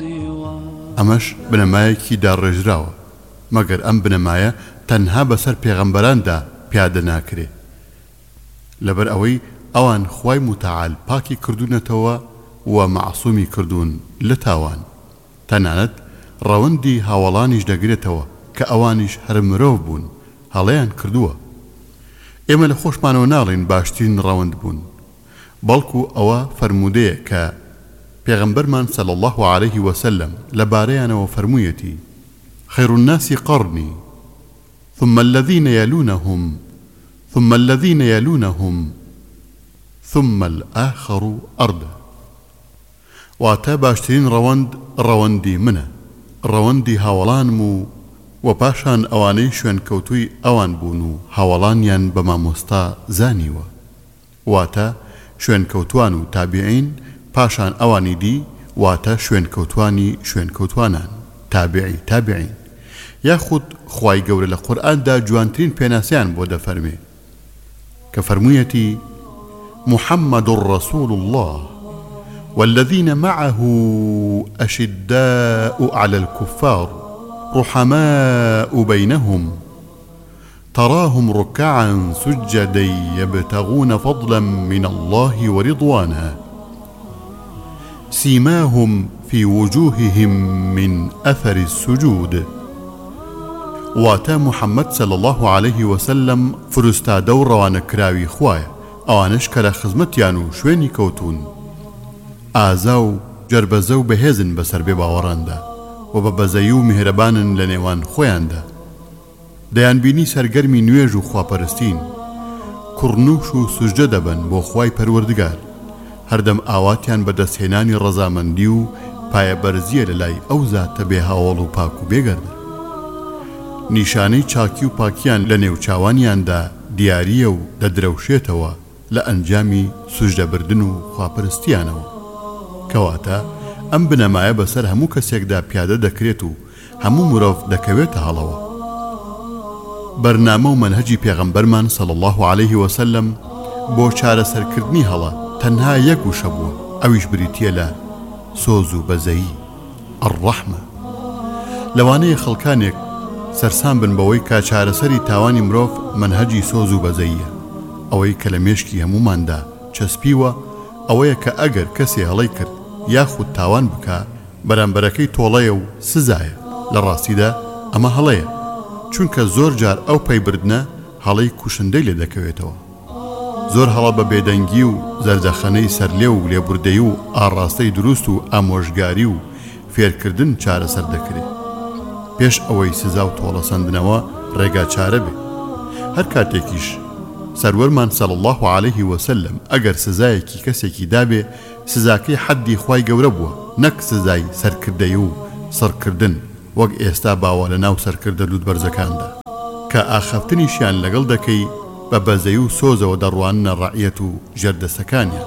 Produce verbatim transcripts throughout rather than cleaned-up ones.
ئەمەش بنەمایەکی داڕێژراوە، مەگەر ئەم بنەمایە تەنها بەسەر پێغەمبەراندا پیادە ناکرێ، لەبەر ئەوەی ئەوان خوای متعال پاکی کردوونەتەوە و معسومی کردوون لە تاوان. تەنانەت ڕەوەندی هاوڵانیش دەگرێتەوە کە ئەوانیش هەر مرۆڤ بوون، هەڵەیان کردووە. ئێمە لە خۆشمانەوە ناڵین باشترین ڕەوەند بوون، بەڵکو ئەوە فەرمودەیە کە پێغەمبەرمان صلی الله عليه وسلم لەبارەیانەوە فەرموویەتی: خير الناس قرني ثم الذين يلونهم ثم الذين يلونهم ثم الآخر أردا. واتە باشترین ڕەوەند ڕەوەندی منە، ڕەوەندی هاوڵانم و و پاشان ئەوانەی شوێن کەوتووی ئەوان بوون و هاوڵانیان بە مامۆستا زانیوە، واتە شوێن کەوتوان و تابعین، پاشان ئەوانی دی واتە شوێن کەوتوانی شوێن کەوتوانان، تابعی تابعین. یاخود خوای گەورە لە قورئاندا جوانترین پێناسیان بۆ دەفەرمێ کە فەرموویەتی: محمد رسول الله والذين معه أشداء على الكفار رحماء بينهم تراهم ركعا سجدا يبتغون فضلا من الله ورضوانا سيماهم في وجوههم من أثر السجود. واتا محمد صلى الله عليه وسلم فرستادە و ڕەوانەکراوی خوایە، ئەوانش کە لە خزمەتیان و شوێنی کەوتون ئازا و جەربەزە و بەهێزن بەسەر بێ باوەڕاندا و بە بەزەیی و میهرەبانن لە نێوان خۆیاندا. دەیان بینی سەرگەرمی نوێژ و خواپەرستین، کوڕنوش و سوژدە دەبن بۆ خوای پەروەردگار، هەردەم ئاواتیان بە دەستهێنانی ڕەزامەندی و پایەبەرزیە لە لای ئەو زاتە بێ هاوڵ و پاک و بێگەردە. نیشانەی چاکی و پاکیان لە نێوچاوانیاندا دیاریە و دەدرەوشێتەوە لە ئەنجامی سوژدەبردن و خواپەرستیانەوە. کەواتە ئەم بنەمایە بەسەر هەموو کەسێکدا پیادە دەکرێت و هەموو مرۆڤ دەکەوێتە هەڵەوە. بەرنامە و مەنهەجی پێغەمبەرمان صلی الله عليه وسلم بۆ چارەسەرکردنی هەڵە تەنها یەک وشە بووە، ئەویش بریتیە لە سۆز و بەزەیی، الرەحمە. لەوانەیە خەڵکانێک سەرسان بن بەوەی کا چارەسەری تاوانی مرۆڤ مەنهەجی سۆز و بەزەییە. ئەوەی کە لە مێشکی هەموماندا چەسپیوە ئەوەیە کە ئەگەر کەسێ هەڵەی کرد یاخود تاوان بکە، بەرامبەرەکەی تۆڵەیە و سزایە. لە ڕاستیدا ئەمە هەڵەیە، چونکە زۆر جار ئەو پەیبردنە هەڵەی کوشندەی لێ دەکەوێتەوە. زۆر هەڵە بە بێدەنگی و زەردەخەنەی سەرلێ و لێبوردەیی و ئاڕاستەی دروست و ئامۆژگاری و فێرکردن چارەسەر دەکرێت پێش ئەوەی سزا و تۆڵە سەندنەوە ڕێگا چارە بێ. هەر کاتێکیش سەروەرمان صلی الله عليه وسلم ئەگەر سزایەکی کەسێکی دابێ، سزاکەی حەدی خوای گەورە بووە، نەک سزای سەرکردەی و سڕکردن وەک ئێستا باوە لە ناو سەرکردە لووتبەرزەکاندا کە ئاخەفتنیشیان لەگەڵ دەکەی بە بەزەی و سۆزەوە دەڕواننە ڕەعیەت و ژەردەسەکانیان.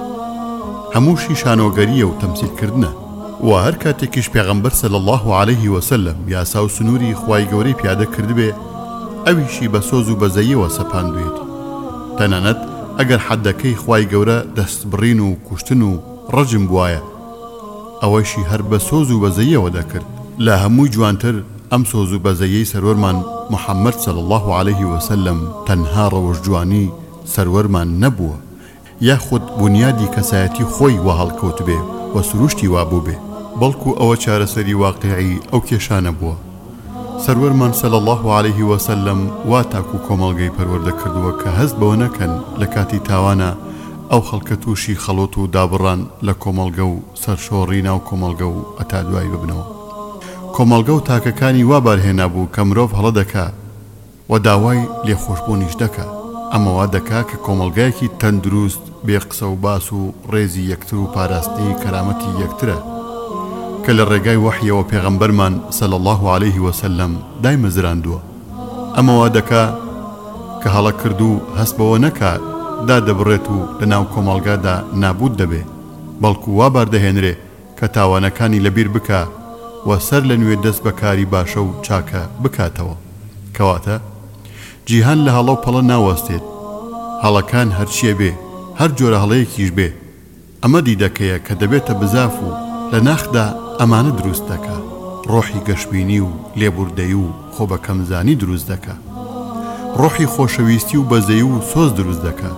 هەمووشی شانۆگەریە و تەمسیلکردنە. و هەر کاتێکیش پێغەمبەر صلی الله عليه وسلم یاسا و سنووری خوای گەورەی پیادە کردبێ، ئەویشی بە سۆز و بەزەییەوە سەپاندوێتی. تەنانەت ئەگەر حەدەکەی خوای گەورە دەستبڕین و کوشتن و ڕەجم بوایە، ئەوەشی هەر بە سۆز و بەزەییەوە دەکرد. لە هەمووی جوانتر ئەم سۆز و بەزەیەی سەروەرمان محەممەد صلی الله عليه وسلم تەنها ڕەوەش جوانی سەروەرمان نەبووە، یاخود بنیادی کەسایەتی خۆی وە هەڵکەوت بێ و سروشتی وابوو بێ، بەڵکو ئەوە چارەسەری واقعی ئەو کێشانە بووە. سەروەرمان صلی الله عليه وسلم وا تاکو کۆمەڵگەی پەروەردە کردووە کە هەست بەوە نەکەن لە کاتی تاوانە ئەو خەڵکە تووشی خەڵۆت و دابڕان لە کۆمەڵگە و سەرشۆڕی ناو کۆمەڵگە و ئەتا دوای ببنەوە. کۆمەڵگە و تاکەکانی وا بارهێنا بوو کە مرۆڤ هەڵە دەکا و داوای لێخۆشبوونیش دەکا. ئەمەوا دەکا کە کۆمەڵگایەکی تەندروست بێ قسە و باس و ڕێزی یەکتر و پاراستنی کەرامەتی یەکترە کە لە ڕێگای وحیەوە پێغەمبەرمان صلی الله عليه وسلم دایمەزراندووە. ئەمەوا دەکا کە هەڵە کرد و هەست بەوە نەکا دادەبڕێت و لە ناو کۆمەڵگادا نابود دەبێ، بەڵکو وا باردەهێنرێ کە تاوانەکانی لەبیر بکە و سەر لە نوێ دەست بەکاری باشە و چاکە بکاتەوە. کەواتە جیهان لە هەڵە و پەڵە ناوەستێت، هەڵەکان هەرچیە بێ، هەر جۆرە هەڵەیەکیش بێ. ئەمە دیدەکەیە کە دەبێتە بزاف و لە ناخدا ئەمانە دروست دەکا ڕۆحی گەشببینی و لێبوردەی و خۆ بە کەمزانی دروست دەکا ڕۆحی خۆشەویستی و بەزەی و سۆز دروست دەکا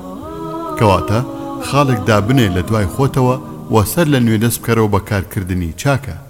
کەواتە خاڵێک دابنێ لە دوای خۆتەوە و سەر لە نوێ دەست بکەرەوە بە کارکردنی چاکە